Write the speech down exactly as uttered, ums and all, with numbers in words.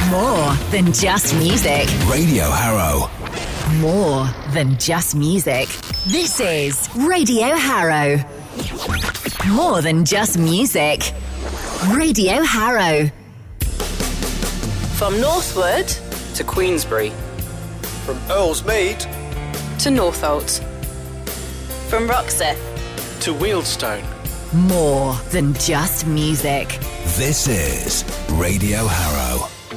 More than just music. Radio Harrow. More than just music. This is Radio Harrow. More than just music. Radio Harrow. From Northwood to Queensbury. From Earlsmead to Northolt. From Roxeth to Wealdstone. More than just music. This is Radio Harrow.